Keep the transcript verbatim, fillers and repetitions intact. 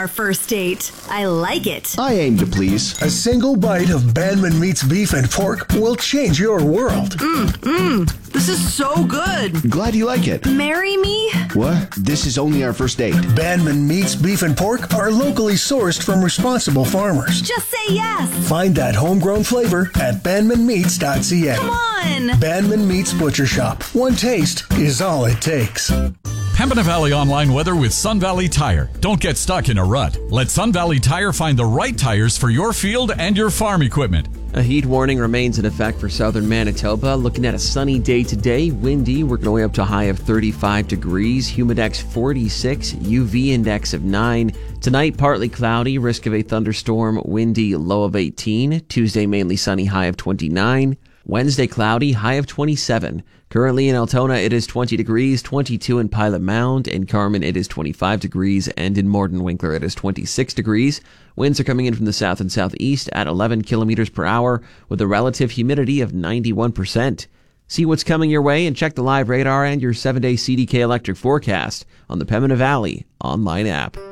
our first date. I like it. I aim to please. A single bite of Banman Meats Beef and Pork will change your world. Mmm, mmm. This is so good. Glad you like it. Marry me? What? This is only our first date. Banman Meats Beef and Pork are locally sourced from responsible farmers. Just say yes. Find that homegrown flavor at banman meats dot c a. Come on. Banman Meats Butcher Shop. One taste is all it takes. Pembina Valley Online weather with Sun Valley Tire. Don't get stuck in a rut. Let Sun Valley Tire find the right tires for your field and your farm equipment. A heat warning remains in effect for southern Manitoba. Looking at a sunny day today, windy, working our way up to a high of thirty-five degrees, humidex forty-six, U V index of nine. Tonight, partly cloudy, risk of a thunderstorm, windy, low of eighteen. Tuesday, mainly sunny, high of twenty-nine. Wednesday, cloudy, high of twenty-seven. Currently in Altona, it is twenty degrees, twenty-two in Pilot Mound. In Carman, it is twenty-five degrees, and in Morden-Winkler, it is twenty-six degrees. Winds are coming in from the south and southeast at eleven kilometers per hour with a relative humidity of ninety-one percent. See what's coming your way and check the live radar and your seven-day C D K electric forecast on the Pembina Valley online app.